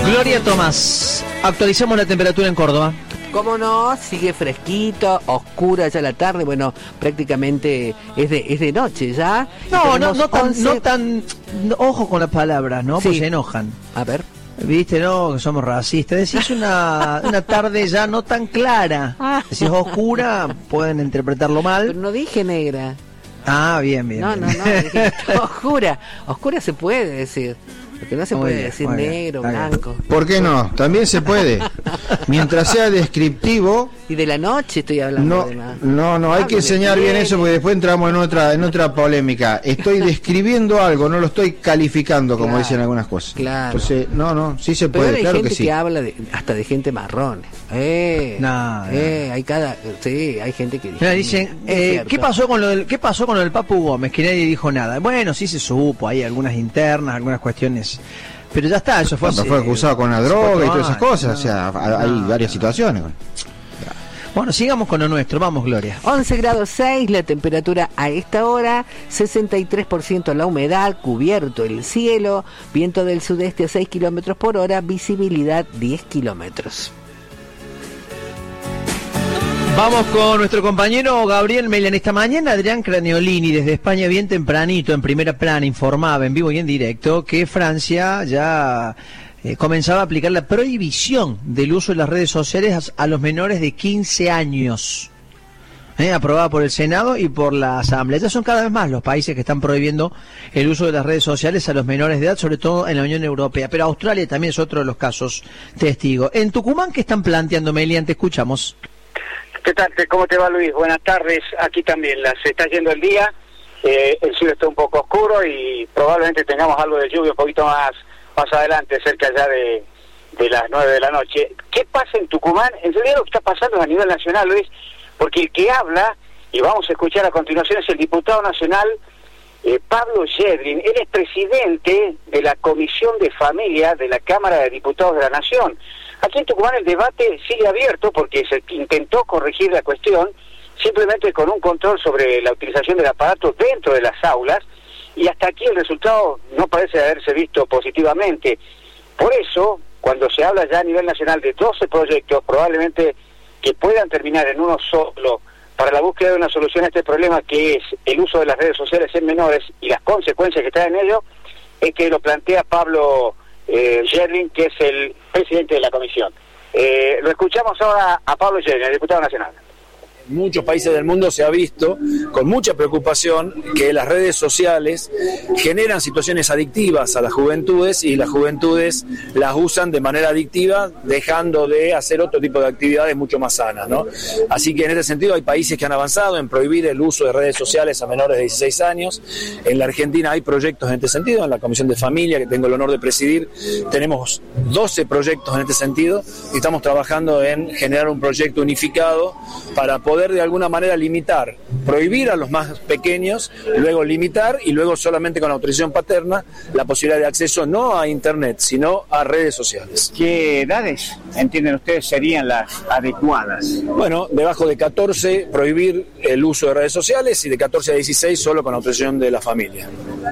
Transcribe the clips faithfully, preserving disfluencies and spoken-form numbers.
Gloria Tomás, actualizamos la temperatura en Córdoba. ¿Cómo no? Sigue fresquito, oscura ya la tarde, bueno, prácticamente es de es de noche ya. No, no, no tan, once... no tan, no, ojo con las palabras, ¿no? Sí. Pues se enojan. A ver. Viste, no, que somos racistas. Decís una, una tarde ya no tan clara. Decís oscura, pueden interpretarlo mal. Pero no dije negra. Ah, bien, bien. No, bien. no, no, dije oscura. Oscura se puede decir. Porque no se muy puede bien, decir negro, bien, blanco. ¿Por qué no? También se puede. Mientras sea descriptivo. Y de la noche estoy hablando. No, además. no, no, hay que enseñar bien eso porque después entramos en otra en otra polémica. Estoy describiendo algo, no lo estoy calificando, como claro, dicen algunas cosas. Claro. Entonces, no, no, sí se puede, pero hay claro gente que sí. que habla de, hasta de gente marrón. Eh, no, eh, no. hay cada, sí, hay gente que dice. Dicen, eh, ¿qué pasó con lo del, qué pasó con lo del Papu Gómez? Que nadie dijo nada. Bueno, sí se supo, hay algunas internas, algunas cuestiones. Pero ya está, eso fue Cuando así, fue acusado con la droga y todas esas cosas, no, o sea, hay no, varias no. situaciones. Bueno, sigamos con lo nuestro, vamos Gloria. once grados seis, la temperatura a esta hora, sesenta y tres por ciento la humedad, cubierto el cielo, viento del sudeste a seis kilómetros por hora, visibilidad diez kilómetros. Vamos con nuestro compañero Gabriel Melian. Esta mañana Adrián Craniolini desde España bien tempranito en Primera Plana informaba en vivo y en directo que Francia ya eh, comenzaba a aplicar la prohibición del uso de las redes sociales a, a los menores de quince años. Eh, aprobada por el Senado y por la Asamblea. Ya son cada vez más los países que están prohibiendo el uso de las redes sociales a los menores de edad, sobre todo en la Unión Europea. Pero Australia también es otro de los casos testigos. En Tucumán, ¿qué están planteando, Melian? Te escuchamos. ¿Qué tal? ¿Cómo te va, Luis? Buenas tardes. Aquí también las está yendo el día. Eh, el cielo está un poco oscuro y probablemente tengamos algo de lluvia un poquito más más adelante, cerca ya de, de las nueve de la noche. ¿Qué pasa en Tucumán? En realidad lo que está pasando es a nivel nacional, Luis, porque el que habla, y vamos a escuchar a continuación, es el diputado nacional eh, Pablo Yedlin. Él es presidente de la Comisión de Familia de la Cámara de Diputados de la Nación. Aquí en Tucumán el debate sigue abierto porque se intentó corregir la cuestión simplemente con un control sobre la utilización del aparato dentro de las aulas y hasta aquí el resultado no parece haberse visto positivamente. Por eso, cuando se habla ya a nivel nacional de doce proyectos, probablemente que puedan terminar en uno solo para la búsqueda de una solución a este problema que es el uso de las redes sociales en menores y las consecuencias que traen en ello, es que lo plantea Pablo Eh, Yedlin, que es el presidente de la comisión. Eh, lo escuchamos ahora a Pablo Yedlin, el diputado nacional. En muchos países del mundo se ha visto con mucha preocupación que las redes sociales generan situaciones adictivas a las juventudes y las juventudes las usan de manera adictiva, dejando de hacer otro tipo de actividades mucho más sanas, ¿no? Así que en ese sentido hay países que han avanzado en prohibir el uso de redes sociales a menores de dieciséis años. En la Argentina hay proyectos en este sentido, en la Comisión de Familia, que tengo el honor de presidir, tenemos doce proyectos en este sentido y estamos trabajando en generar un proyecto unificado para poder de alguna manera limitar, prohibir a los más pequeños, luego limitar y luego solamente con autorización paterna la posibilidad de acceso no a internet, sino a redes sociales. ¿Qué edades entienden ustedes serían las adecuadas? Bueno, debajo de catorce prohibir el uso de redes sociales y de catorce a dieciséis solo con autorización de la familia.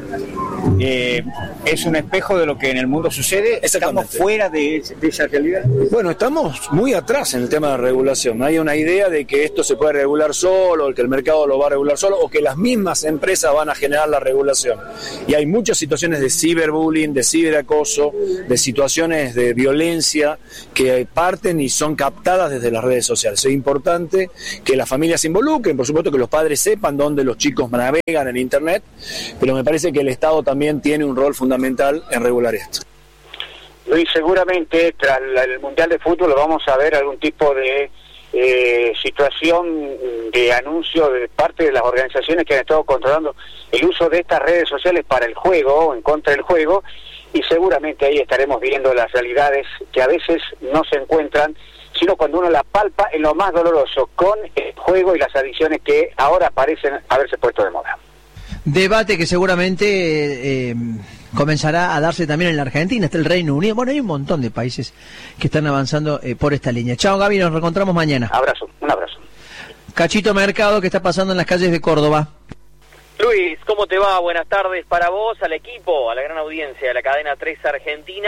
Eh, ¿Es un espejo de lo que en el mundo sucede? ¿Estamos fuera de, de esa realidad? Bueno, estamos muy atrás en el tema de regulación. Hay una idea de que esto se puede regular solo, que el mercado lo va a regular solo, o que las mismas empresas van a generar la regulación. Y hay muchas situaciones de ciberbullying, de ciberacoso, de situaciones de violencia que parten y son captadas desde las redes sociales. Es importante que las familias se involucren, por supuesto que los padres sepan dónde los chicos navegan en internet, pero me parece que el Estado también tiene un rol fundamental en regular esto. Luis, seguramente tras el Mundial de Fútbol vamos a ver algún tipo de eh, situación de anuncio de parte de las organizaciones que han estado controlando el uso de estas redes sociales para el juego o en contra del juego, y seguramente ahí estaremos viendo las realidades que a veces no se encuentran, sino cuando uno la palpa en lo más doloroso, con el juego y las adicciones que ahora parecen haberse puesto de moda. Debate que seguramente eh, comenzará a darse también en la Argentina, está el Reino Unido. Bueno, hay un montón de países que están avanzando eh, por esta línea. Chao, Gaby, nos reencontramos mañana. Abrazo, un abrazo. Cachito Mercado, ¿qué está pasando en las calles de Córdoba? Luis, ¿cómo te va? Buenas tardes para vos, al equipo, a la gran audiencia de la cadena tres Argentina.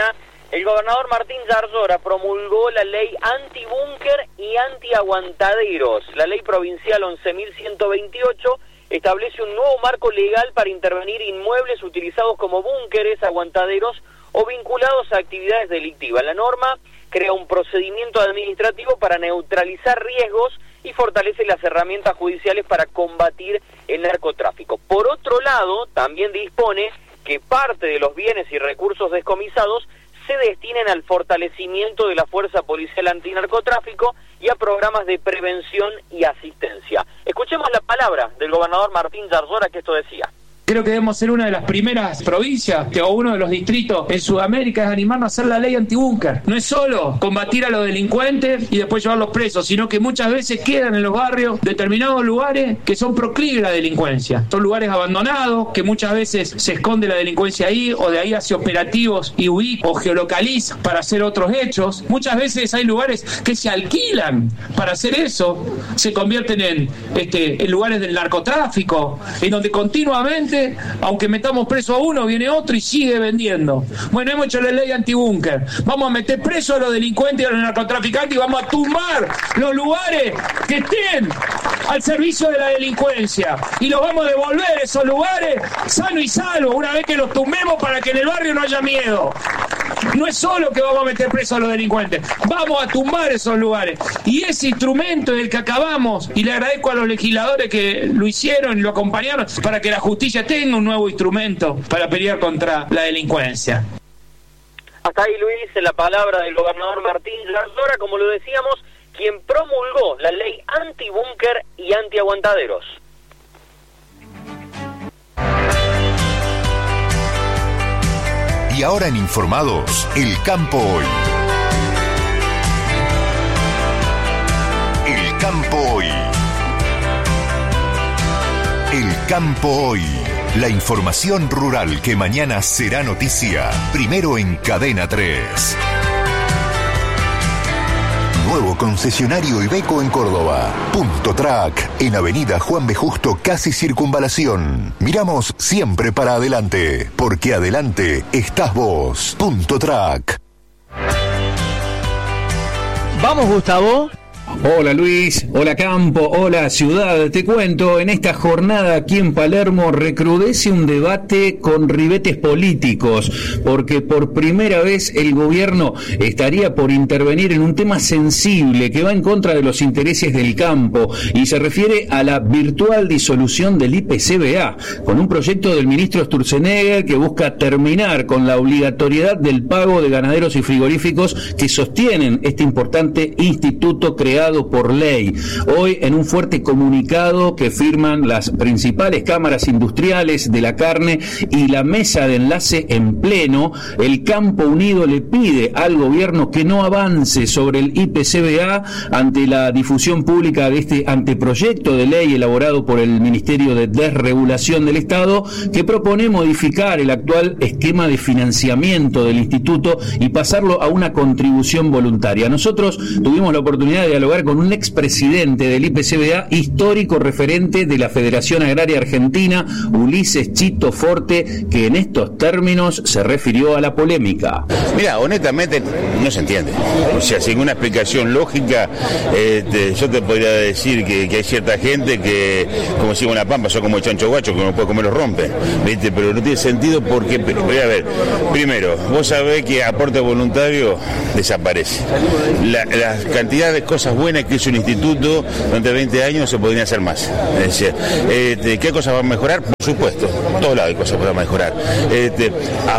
El gobernador Martín Zarzora promulgó la ley antibúnker y antiaguantaderos. La ley provincial once mil ciento veintiocho establece un nuevo marco legal para intervenir inmuebles utilizados como búnkeres, aguantaderos o vinculados a actividades delictivas. La norma crea un procedimiento administrativo para neutralizar riesgos y fortalece las herramientas judiciales para combatir el narcotráfico. Por otro lado, también dispone que parte de los bienes y recursos descomisados se destinen al fortalecimiento de la Fuerza Policial Antinarcotráfico y a programas de prevención y asistencia. Escuchemos la palabra del gobernador Martín Zarzora, que esto decía. Creo que debemos ser una de las primeras provincias o uno de los distritos en Sudamérica es animarnos a hacer la ley antibúnker. No es solo combatir a los delincuentes y después llevarlos presos, sino que muchas veces quedan en los barrios determinados lugares que son proclives a la delincuencia. Son lugares abandonados, que muchas veces se esconde la delincuencia ahí, o de ahí hace operativos y ubican o geolocalizan para hacer otros hechos. Muchas veces hay lugares que se alquilan para hacer eso, se convierten en, este, en lugares del narcotráfico, en donde continuamente, aunque metamos preso a uno, viene otro y sigue vendiendo. Bueno, hemos hecho la ley antibúnker. Vamos a meter preso a los delincuentes y a los narcotraficantes y vamos a tumbar los lugares que estén al servicio de la delincuencia. Y los vamos a devolver a esos lugares sano y salvo, una vez que los tumbemos, para que en el barrio no haya miedo. No es solo que vamos a meter preso a los delincuentes, vamos a tumbar esos lugares. Y ese instrumento es el que acabamos, y le agradezco a los legisladores que lo hicieron y lo acompañaron, para que la justicia tenga un nuevo instrumento para pelear contra la delincuencia. Hasta ahí, Luis, la palabra del gobernador Martín Zarzora, como lo decíamos, quien promulgó la ley antibúnker y antiaguantaderos. Y ahora en Informados, El Campo Hoy. El Campo Hoy. El Campo Hoy. La información rural que mañana será noticia. Primero en Cadena tres. Nuevo concesionario Iveco en Córdoba. Punto Track, en Avenida Juan B. Justo, casi Circunvalación. Miramos siempre para adelante, porque adelante estás vos. Punto Track. Vamos, Gustavo. Hola Luis, hola Campo, hola Ciudad. Te cuento, en esta jornada aquí en Palermo recrudece un debate con ribetes políticos, porque por primera vez el gobierno estaría por intervenir en un tema sensible que va en contra de los intereses del campo, y se refiere a la virtual disolución del I P C B A, con un proyecto del ministro Sturzenegger que busca terminar con la obligatoriedad del pago de ganaderos y frigoríficos que sostienen este importante instituto creado por ley. Hoy, en un fuerte comunicado que firman las principales cámaras industriales de la carne y la mesa de enlace en pleno, el Campo Unido le pide al gobierno que no avance sobre el I P C B A ante la difusión pública de este anteproyecto de ley elaborado por el Ministerio de Desregulación del Estado, que propone modificar el actual esquema de financiamiento del instituto y pasarlo a una contribución voluntaria. Nosotros tuvimos la oportunidad de dialogar con un expresidente del I P C B A, histórico referente de la Federación Agraria Argentina, Ulises Chito Forte, que en estos términos se refirió a la polémica. Mira, honestamente no se entiende. O sea, sin una explicación lógica, eh, te, yo te podría decir que, que hay cierta gente que, como si una pampa, son como el chancho guacho, que no puede comer los rompe, ¿viste? Pero no tiene sentido porque, pero, a ver, primero, vos sabés que aporte voluntario desaparece. La, la cantidad de cosas buenas que es un instituto durante veinte años se podrían hacer más. Es decir, eh, ¿qué cosas van a mejorar? Por supuesto, todos lados hay cosas que van a mejorar. Eh,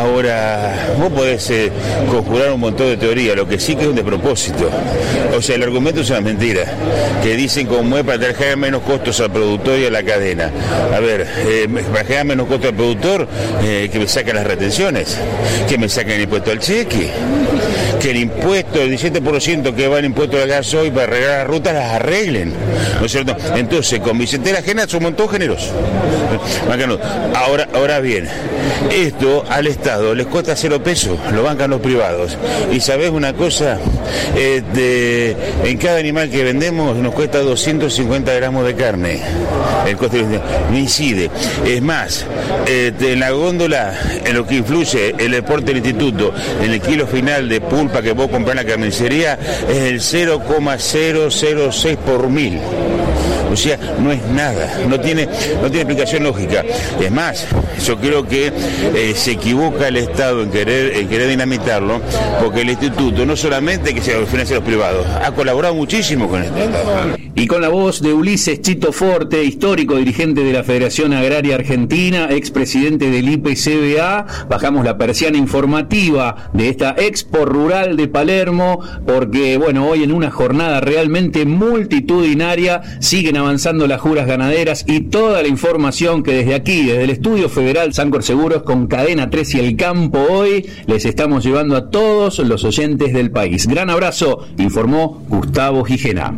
ahora, vos podés eh, conjurar un montón de teorías, lo que sí que es un despropósito. O sea, el argumento es una mentira, que dicen como es para generar menos costos al productor y a la cadena. A ver, eh, para generar menos costos al productor, eh, que me saquen las retenciones, que me saquen el impuesto al cheque, que el impuesto, el diecisiete por ciento que va en impuesto al gasoil para arreglar las rutas, las arreglen, ¿no es cierto? Entonces, con billetera ajena son un montón generosos. Ahora, ahora bien, Esto al Estado les cuesta cero pesos, lo bancan los privados. Y sabés una cosa, eh, de, en cada animal que vendemos nos cuesta doscientos cincuenta gramos de carne. El coste no incide. Es más, eh, en la góndola, en lo que influye el deporte del instituto, en el kilo final de pulpa que vos comprás en la carnicería, es el cero coma cero cero seis por mil. O sea, no es nada, no tiene, no tiene explicación lógica. Es más, yo creo que eh, se equivoca el Estado en querer, en querer dinamitarlo, porque el instituto no solamente que se financia a los privados, ha colaborado muchísimo con esto. Y con la voz de Ulises Chito Forte, histórico dirigente de la Federación Agraria Argentina, expresidente del I P C B A, bajamos la persiana informativa de esta Expo Rural de Palermo, porque bueno, hoy en una jornada realmente multitudinaria siguen avanzando las juras ganaderas y toda la información que desde aquí, desde el Estudio Federal Sancor Seguros con Cadena tres y El Campo Hoy, les estamos llevando a todos los oyentes del país. Gran abrazo, informó Gustavo Gijena.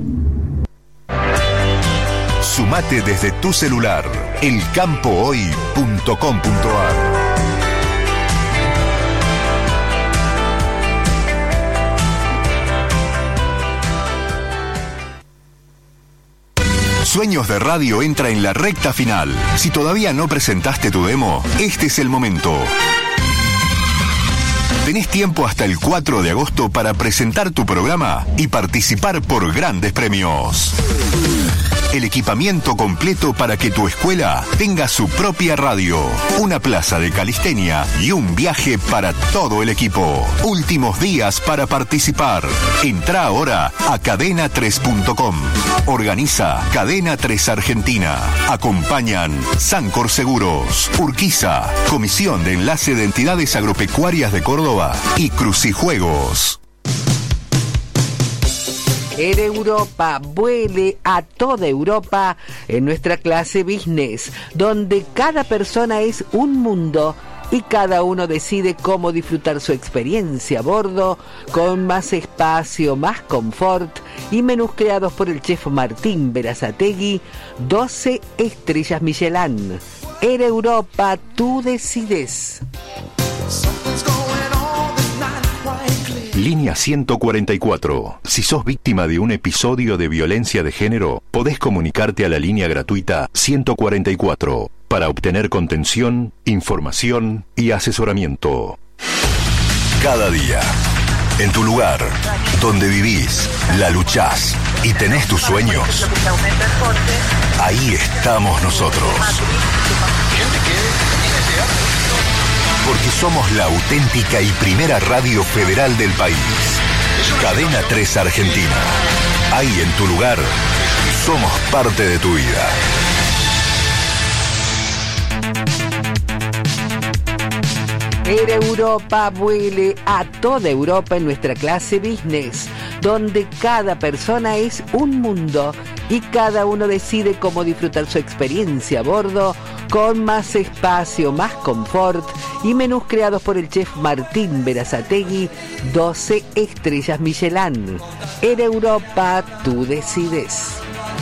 Sumate desde tu celular, el campo hoy punto com punto a r. Sueños de Radio entra en la recta final. Si todavía no presentaste tu demo, este es el momento. Tenés tiempo hasta el cuatro de agosto para presentar tu programa y participar por grandes premios. El equipamiento completo para que tu escuela tenga su propia radio, una plaza de calistenia y un viaje para todo el equipo. Últimos días para participar. Entrá ahora a cadena tres punto com. Organiza Cadena tres Argentina. Acompañan Sancor Seguros, Urquiza, Comisión de Enlace de Entidades Agropecuarias de Córdoba y Crucijuegos. En Europa, vuele a toda Europa en nuestra clase business, donde cada persona es un mundo y cada uno decide cómo disfrutar su experiencia a bordo, con más espacio, más confort y menús creados por el chef Martín Berazategui, doce estrellas Michelin. En Europa, tú decides. Línea ciento cuarenta y cuatro. Si sos víctima de un episodio de violencia de género, podés comunicarte a la línea gratuita ciento cuarenta y cuatro para obtener contención, información y asesoramiento. Cada día, en tu lugar, donde vivís, la luchás y tenés tus sueños, ahí estamos nosotros. Porque somos la auténtica y primera radio federal del país. Cadena tres Argentina. Ahí en tu lugar, somos parte de tu vida. En Europa, vuele a toda Europa en nuestra clase business, donde cada persona es un mundo y cada uno decide cómo disfrutar su experiencia a bordo, con más espacio, más confort y menús creados por el chef Martín Berazategui, doce estrellas Michelin. En Europa, tú decides.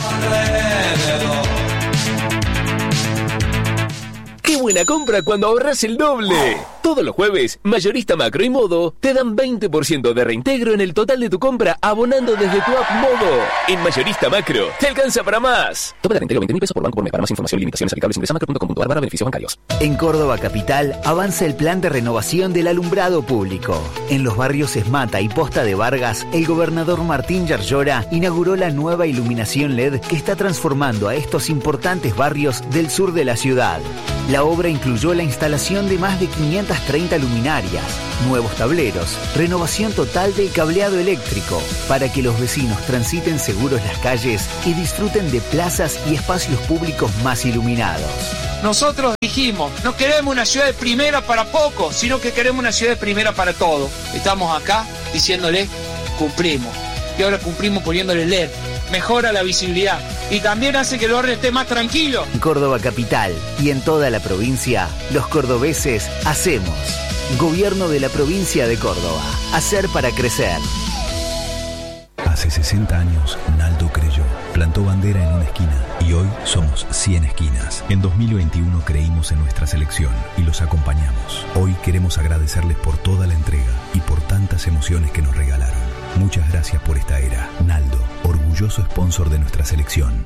¡Qué buena compra cuando ahorras el doble! Todos los jueves, Mayorista Macro y Modo te dan veinte por ciento de reintegro en el total de tu compra abonando desde tu app Modo. En Mayorista Macro, te alcanza para más. Tope de reintegro veinte mil pesos por banco por mes. Para más información y limitaciones aplicables ingresa macro punto com punto a r barra beneficios bancarios. En Córdoba Capital avanza el plan de renovación del alumbrado público. En los barrios Esmata y Posta de Vargas, el gobernador Martín Yarlora inauguró la nueva iluminación L E D que está transformando a estos importantes barrios del sur de la ciudad. La obra incluyó la instalación de más de quinientas treinta luminarias, nuevos tableros, renovación total del cableado eléctrico, para que los vecinos transiten seguros las calles y disfruten de plazas y espacios públicos más iluminados. Nosotros dijimos, no queremos una ciudad de primera para pocos, sino que queremos una ciudad de primera para todos. Estamos acá diciéndole, cumplimos. Y ahora cumplimos poniéndole L E D. Mejora la visibilidad y también hace que el barrio esté más tranquilo. En Córdoba Capital y en toda la provincia, los cordobeses hacemos. Gobierno de la provincia de Córdoba. Hacer para crecer. Hace sesenta años, Naldo creyó plantó bandera en una esquina y hoy somos cien esquinas. En dos mil veintiuno creímos en nuestra selección y los acompañamos. Hoy queremos agradecerles por toda la entrega y por tantas emociones que nos regalaron. Muchas gracias por esta era. Naldo, orgulloso sponsor de nuestra selección.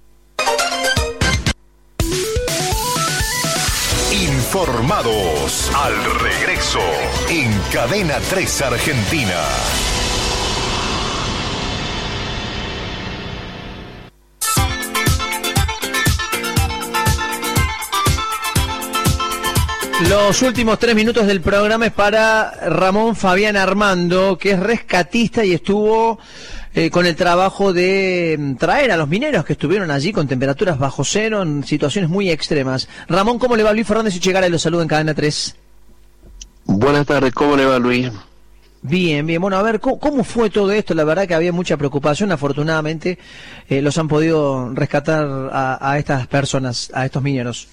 Informados al regreso en Cadena tres Argentina. Los últimos tres minutos del programa es para Ramón Fabián Armando, que es rescatista y estuvo eh, con el trabajo de traer a los mineros que estuvieron allí con temperaturas bajo cero en situaciones muy extremas. Ramón, ¿cómo le va? Luis Fernández Uchegara y lo saluda en Cadena tres. Buenas tardes, ¿cómo le va, Luis? Bien, bien. Bueno, a ver, ¿cómo, cómo fue todo esto? La verdad que había mucha preocupación. Afortunadamente eh, los han podido rescatar a, a estas personas, a estos mineros.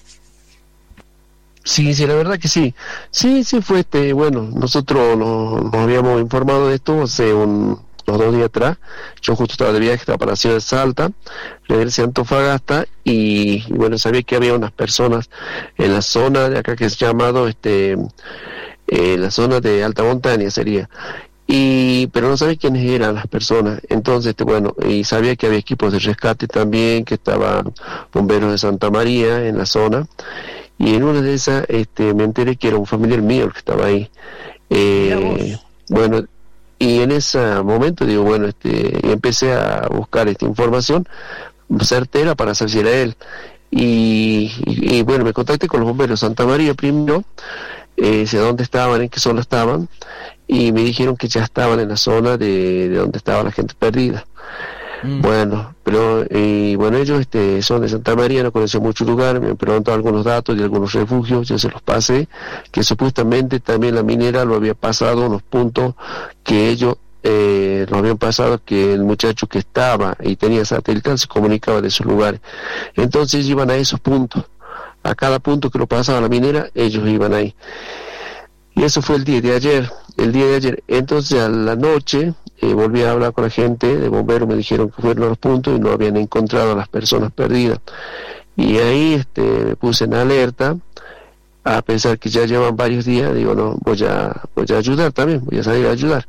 Sí, sí, la verdad que sí. Sí, sí fue este, bueno, nosotros nos, nos habíamos informado de esto hace un, unos dos días atrás. Yo justo estaba de viaje, estaba para la ciudad de Salta, regresé a Antofagasta y, y bueno, sabía que había unas personas en la zona de acá que es llamado, este, eh, la zona de alta montaña sería. Y pero no sabía quiénes eran las personas. Entonces, este, bueno, y sabía que había equipos de rescate también, que estaban bomberos de Santa María en la zona. Y en una de esas este, me enteré que era un familiar mío el que estaba ahí. Eh, bueno, y en ese momento digo, bueno, este, y empecé a buscar esta información certera para saber si era él. Y, y, y bueno, me contacté con los bomberos de Santa María primero, eh, sé dónde estaban, en qué zona estaban, y me dijeron que ya estaban en la zona de, de donde estaba la gente perdida. Mm. Bueno, pero y bueno, ellos este, son de Santa María, no conocen mucho lugar, me han preguntado algunos datos de algunos refugios, yo se los pasé, que supuestamente también la minera lo había pasado unos puntos que ellos eh, lo habían pasado, que el muchacho que estaba y tenía satelital se comunicaba de esos lugares. Entonces iban a esos puntos, a cada punto que lo pasaba la minera, ellos iban ahí. Y eso fue el día de ayer, el día de ayer. Entonces a la noche eh, volví a hablar con la gente de bomberos, me dijeron que fueron a los puntos y no habían encontrado a las personas perdidas. Y ahí este, me puse en alerta, a pensar que ya llevan varios días, digo, no, voy a, voy a ayudar también, voy a salir a ayudar.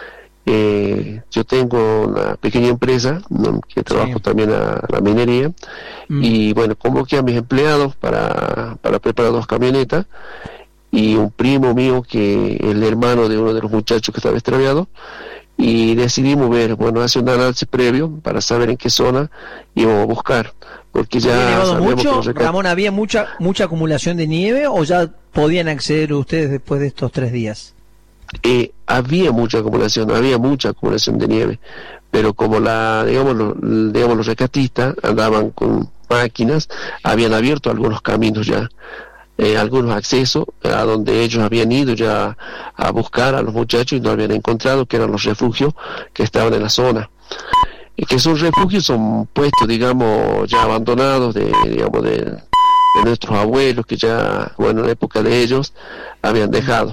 Eh, yo tengo una pequeña empresa, ¿no?, que trabajo sí. también a la minería, mm. y bueno, convoqué a mis empleados para, para preparar dos camionetas, y un primo mío que es el hermano de uno de los muchachos que estaba extraviado, y decidimos ver, bueno, hacer un análisis previo para saber en qué zona íbamos a buscar, porque ya sabíamos mucho, que Ramón, ¿había mucha mucha acumulación de nieve o ya podían acceder ustedes después de estos tres días? Eh, había mucha acumulación, había mucha acumulación de nieve, pero como la, digamos, los, digamos, los rescatistas andaban con máquinas, habían abierto algunos caminos ya, eh, algunos accesos a donde ellos habían ido ya a buscar a los muchachos y no habían encontrado, que eran los refugios que estaban en la zona. Y que esos refugios son puestos, digamos, ya abandonados de, digamos, de, de nuestros abuelos, que ya, bueno, en la época de ellos habían dejado.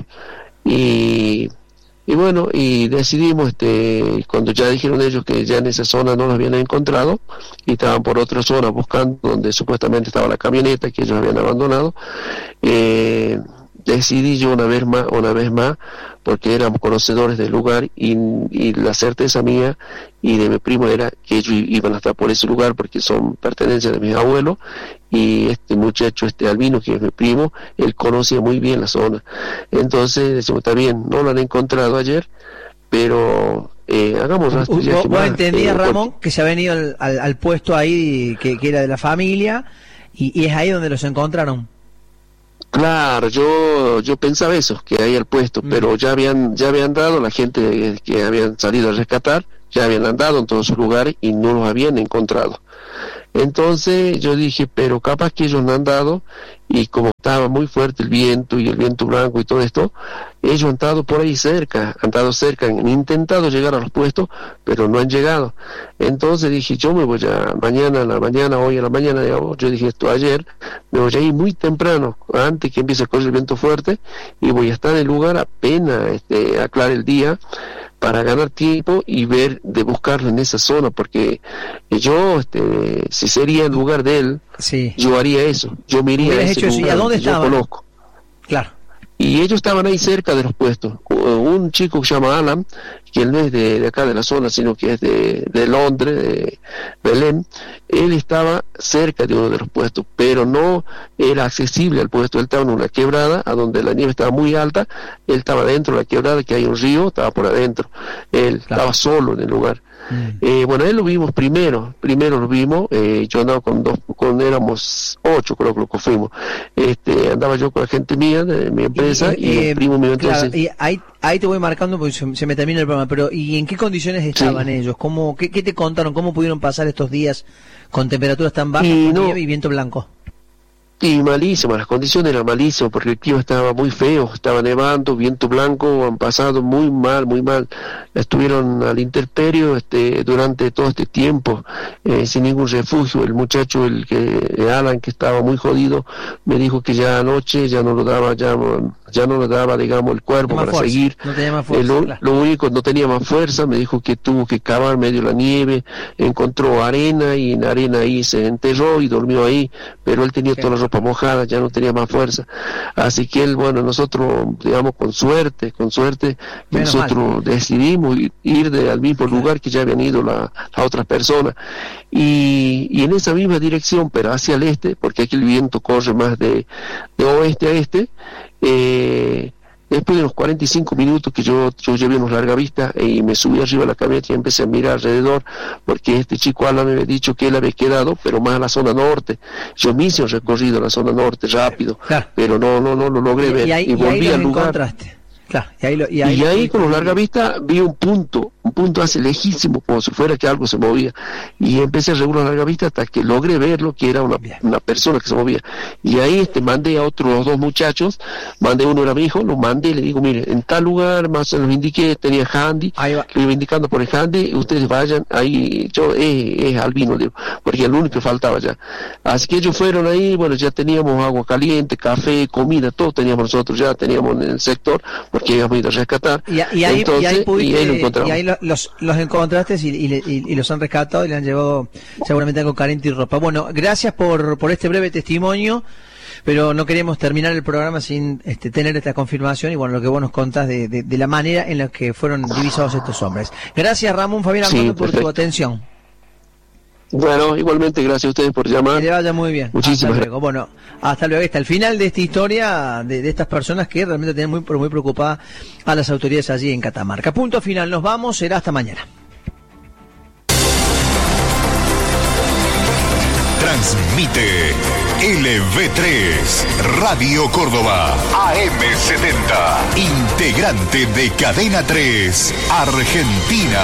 Y, y bueno, y decidimos, este, cuando ya dijeron ellos que ya en esa zona no los habían encontrado y estaban por otra zona buscando donde supuestamente estaba la camioneta que ellos habían abandonado, eh, decidí yo una vez más, una vez más, porque éramos conocedores del lugar y, y la certeza mía y de mi primo era que ellos iban a estar por ese lugar porque son pertenencias de mis abuelos, y este muchacho, este Albino, que es mi primo, él conocía muy bien la zona. Entonces decimos, está bien, no lo han encontrado ayer, pero eh, hagamos rastro. ¿Vos, vos entendías, eh, Ramón, porque... que se ha venido al, al, al puesto ahí que, que era de la familia y, y es ahí donde los encontraron? Claro, yo yo pensaba eso, que ahí al puesto, mm. pero ya habían ya habían dado la gente que habían salido a rescatar, ya habían andado en todos sus lugares y no los habían encontrado. Entonces yo dije, pero capaz que ellos no han dado y como estaba muy fuerte el viento y el viento blanco y todo esto, ellos han estado por ahí cerca, han estado cerca, han intentado llegar a los puestos, pero no han llegado. Entonces dije, yo me voy a, mañana a la mañana, hoy a la mañana, digamos, yo dije esto ayer, me voy a ir muy temprano, antes que empiece a correr el viento fuerte, y voy a estar en el lugar apenas este, aclare el día, para ganar tiempo y ver de buscarlo en esa zona, porque yo, este, si sería el lugar de él, sí. yo haría eso, yo me iría a ese hecho, lugar ¿y a dónde que yo estaban? conozco. Claro. Y ellos estaban ahí cerca de los puestos. Un chico que se llama Alan, que él no es de, de acá de la zona, sino que es de, de Londres, de Belén, él estaba cerca de uno de los puestos, pero no era accesible al puesto. Él estaba en una quebrada, a donde la nieve estaba muy alta, él estaba dentro de la quebrada, que hay un río, estaba por adentro. Él claro. estaba solo en el lugar. Mm. Eh, bueno, él lo vimos primero, primero lo vimos, eh, yo andaba con dos, con éramos ocho creo que lo que fuimos, este, andaba yo con la gente mía, de mi empresa, y, y, y eh, el primo mío claro, entonces. Y ahí, ahí te voy marcando porque se, se me termina el programa, pero ¿y en qué condiciones estaban sí. ellos? ¿Cómo, qué, ¿Qué te contaron? ¿Cómo pudieron pasar estos días con temperaturas tan bajas, y, con no, nieve y viento blanco? Y malísimas, las condiciones eran malísimas porque el clima estaba muy feo, estaba nevando, viento blanco, han pasado muy mal, muy mal. Estuvieron al intemperio este, durante todo este tiempo, eh, sin ningún refugio. El muchacho, el que Alan, que estaba muy jodido, me dijo que ya anoche ya no lo daba, ya, ya no le daba, digamos, el cuerpo para fuerza. seguir. No tenía más fuerza, eh, lo, claro. lo único, no tenía más fuerza, me dijo que tuvo que cavar medio la nieve, encontró arena y en arena ahí se enterró y durmió ahí, pero él tenía toda la ropa mojada, ya no tenía más fuerza, así que él, bueno, nosotros, digamos, con suerte, con suerte, Menos nosotros mal. decidimos ir de, al mismo lugar que ya habían ido la, las otras personas, y, y en esa misma dirección, pero hacia el este, porque aquí el viento corre más de, de oeste a este, eh, después de unos cuarenta y cinco minutos que yo, yo llevé unos larga vista y me subí arriba de la camioneta y empecé a mirar alrededor, porque este chico Alan me había dicho que él había quedado, pero más a la zona norte. Yo me hice un recorrido a la zona norte rápido, claro. pero no, no, no lo logré ver. Y, ahí, y volví y ahí al lugar. Encontraste. Claro, y ahí, lo, y ahí, y ahí lo... con los larga vista vi un punto, un punto hace lejísimo, como si fuera que algo se movía, y empecé a regular larga vista hasta que logré verlo, que era una, una persona que se movía, y ahí este mandé a otros dos muchachos, mandé uno era mi hijo, lo mandé y le digo, mire, en tal lugar, más o menos indiqué, tenía handy, lo iba indicando por el handy, ustedes vayan, ahí, yo, eh, es albino, digo, porque el único que faltaba ya, así que ellos fueron ahí, bueno, ya teníamos agua caliente, café, comida, todo teníamos nosotros, ya teníamos en el sector, porque íbamos a ir a rescatar. Y, y, ahí, Entonces, y ahí pudiste, y ahí, lo encontramos. y ahí los, los encontraste y, y, y, y los han rescatado y le han llevado seguramente algo caliente y ropa. Bueno, gracias por, por este breve testimonio, pero no queremos terminar el programa sin este, tener esta confirmación y bueno, lo que vos nos contás de, de, de la manera en la que fueron divisados estos hombres. Gracias, Ramón Fabián Armando, sí, por tu atención. Bueno, igualmente, gracias a ustedes por llamar. Que le vaya muy bien. Muchísimas gracias. Bueno, hasta luego. Hasta el final de esta historia de, de estas personas que realmente tienen muy, muy preocupadas a las autoridades allí en Catamarca. Punto final. Nos vamos. Será hasta mañana. Transmite L V tres, Radio Córdoba, A M setenta, integrante de Cadena tres, Argentina.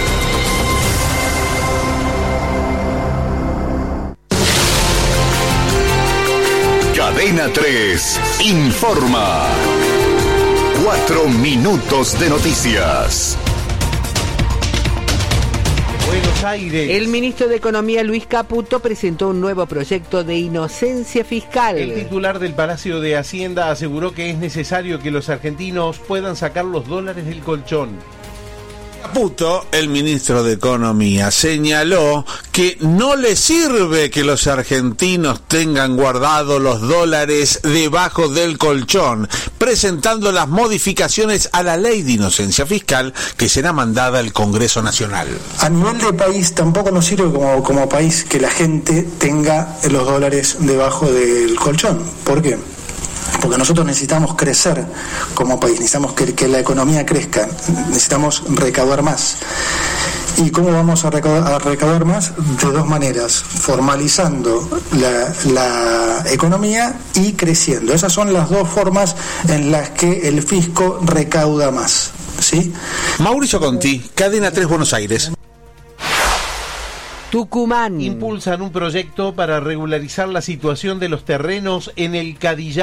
Cadena tres informa. Cuatro minutos de noticias. Buenos Aires. El ministro de Economía, Luis Caputo, presentó un nuevo proyecto de inocencia fiscal. El titular del Palacio de Hacienda aseguró que es necesario que los argentinos puedan sacar los dólares del colchón. Caputo, el ministro de Economía, señaló que no le sirve que los argentinos tengan guardados los dólares debajo del colchón, presentando las modificaciones a la ley de inocencia fiscal que será mandada al Congreso Nacional. A nivel de país tampoco nos sirve como, como país que la gente tenga los dólares debajo del colchón. ¿Por qué? Porque nosotros necesitamos crecer como país, necesitamos que, que la economía crezca, necesitamos recaudar más. ¿Y cómo vamos a recaudar, a recaudar más? De dos maneras, formalizando la, la economía y creciendo. Esas son las dos formas en las que el fisco recauda más, ¿sí? Mauricio Conti, Cadena tres, Buenos Aires. Tucumán. Impulsan un proyecto para regularizar la situación de los terrenos en el Cadillán.